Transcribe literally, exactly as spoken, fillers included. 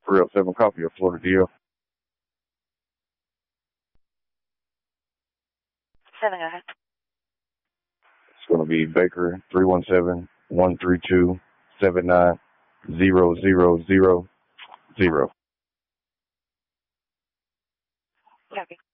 three oh seven copy of Florida D L. Seven, go ahead. It's going to be Baker three one seven, one three two, seven nine zero zero zero zero. Copy.